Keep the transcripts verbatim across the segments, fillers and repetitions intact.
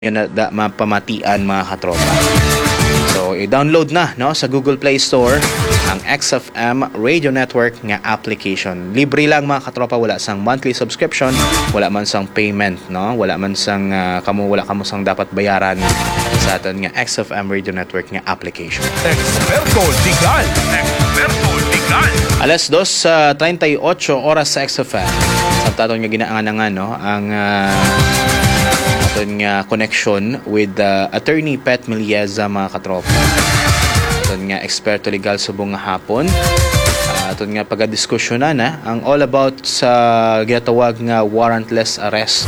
yun na da, mapamatian mga katropa. So i-download na no sa Google Play Store ang X F M Radio Network nga application. Libre lang mga katropa, wala sang monthly subscription, wala man sang payment no, wala man sang uh, kamo wala kamo sang dapat bayaran sa aton nga X F M Radio Network nga application. Experto Legal. Experto Legal. Alas dos sa uh, thirty-eight oras sa X F M. Sa aton nga ginaangan no ang uh, aton nga connection with uh, Attorney Pet Milieza mga katropa. Aton nga eksperto legal subong nga hapon. Uh, aton nga pagdiskusyonan na ang all about sa ginatawag nga warrantless arrest.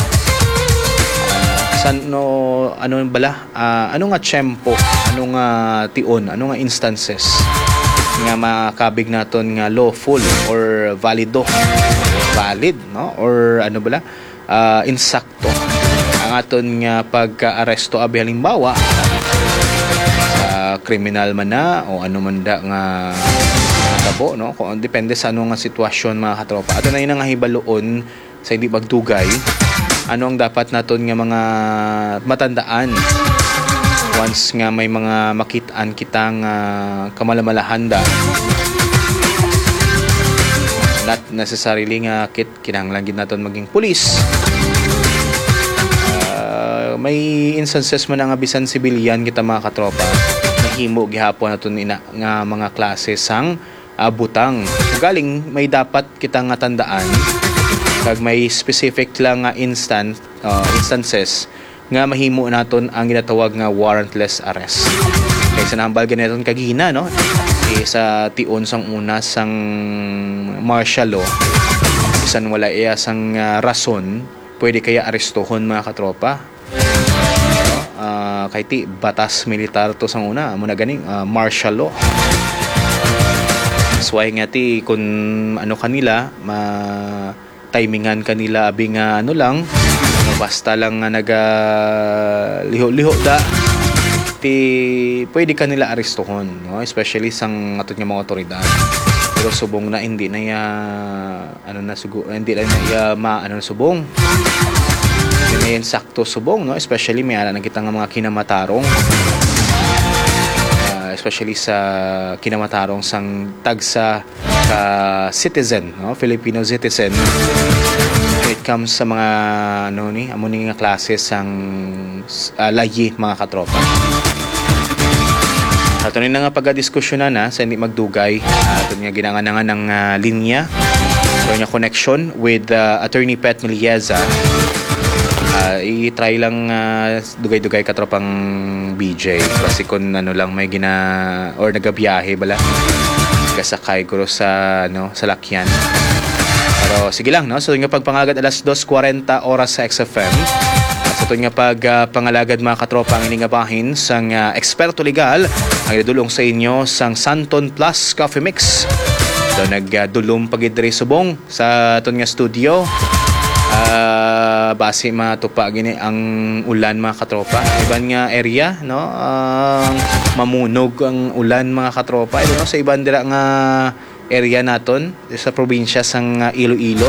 Uh, san no ano bala? Uh, ano nga tiyempo? Ano nga tion? Ano nga instances nga makabig naton nga lawful or valido? Valid no? Or ano bala? Uh, insakto ang aton nga pagka-aresto abi halimbawa sa kriminal man na o ano man da nga tabo no, kung depende sa ano nga sitwasyon mga katropa. Ato na yun nga hibaloon sa hindi pagtugay ano ang dapat naton nga mga matandaan once nga may mga makitaan kitang uh, kamalamalahan da, not necessarily nga kit kinahanglan gid naton maging pulis. May instances man nga bisan sibilyan kita mga katropa nahimo gihapon naton ina nga mga klase sang uh, butang. So, galing may dapat kita nga tandaan kag may specific lang nga instant uh, instances nga mahimo naton ang ginatawag nga warrantless arrest. Kay sa nambal ganaton kagina no eh, sa tion sang una sang martial law bisan wala iya sang uh, rason pwede kaya arestohon mga katropa. Uh, kay ti batas militar to sang una mo na ganing uh, martial law. So ay nga ti kung ano kanila ma timingan kanila abi nga ano lang basta lang nga naga liho-liho da ti pwede kanila arestohon no, especially sang aton nga mga otoridad. Pero subong na hindi na ya ano na sugo hindi na ya ma ano na subong may sakto subong no, especially may ala na kita nga mga kinamatarong uh, especially sa kinamatarong sang tagsa ka citizen no, Filipino citizen when it comes sa mga ano ni amo ni nga klase sang uh, layi mga katropa. Ato ni nga pagdiskusyonan na sa hindi magdugay ato nga ginanganangan ng uh, linya so nya connection with uh, Attorney Pet Milieza. Uh, i-try lang uh, dugay-dugay katropang B J kasi kung ano lang may gina or nagabiyahe bala kasakay guro sa ano sa lakyan. Pero sige lang no, so nga pagpangagad alas dos forty oras sa X F M at sa nga pag uh, pangalagad mga katropa ang ining bahin sang uh, eksperto legal ang idulong sa inyo sang Santon Plus Coffee Mix. Do nagdulom uh, pagidre subong sa aton nga studio. Uh, base matupa gini ang ulan mga katropa iban nga area no uh, mamunog ang ulan mga katropa ito no sa iban dira nga area naton sa probinsya sang uh, Iloilo.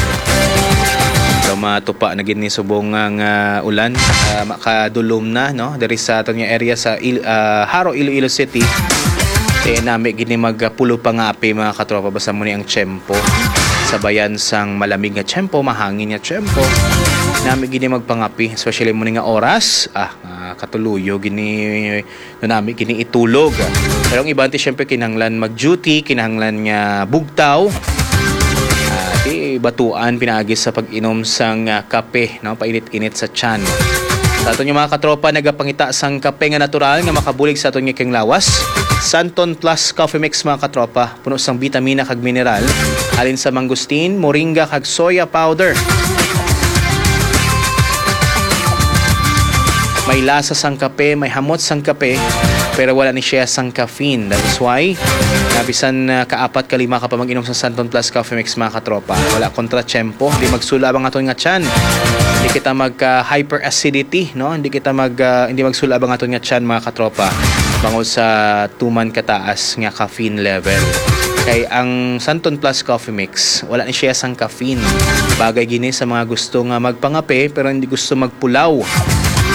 So matupa na gini subong ang uh, ulan uh, makadulom na no diri sa aton nga area sa Il- uh, Haro Iloilo City. Eh nami gini magpulo pa nga api mga katropa basta mo ni ang tiyempo sabayan sang malamig nga tiyempo, mahangin nga tiyempo. Nami gini magpangapi, especially mo nga oras, ah, uh, katuluyo gini no nami gini itulog. Pero ang iba ti syempre kinahanglan mag-duty, kinahanglan nga bugtaw. Ah, di batuan pinaagis sa pag-inom sang uh, kape, no, painit-init sa tiyan. Sa aton yung mga katropa nagapangita sang kape nga natural nga makabulig sa aton nga king lawas. Santon Plus Coffee Mix mga katropa, puno sang bitamina kag mineral, alin sa mangustin, moringa kag soya powder. May lasa sang kape, may hamot sang kape, pero wala ni siya sang caffeine. That is why nabisan uh, kaapat kalima ka pa mag-inom sa Santon Plus Coffee Mix mga katropa. Wala kontra tiyempo, hindi magsulab ang aton nga tiyan. Hindi kita mag uh, hyperacidity, no? Hindi kita mag uh, hindi magsulab ang aton nga tiyan mga katropa. Bangod sa tuman kataas nga caffeine level. Kay ang Santon Plus Coffee Mix, wala ni siya sang caffeine. Bagay gini sa mga gusto nga magpangape pero hindi gusto magpulaw.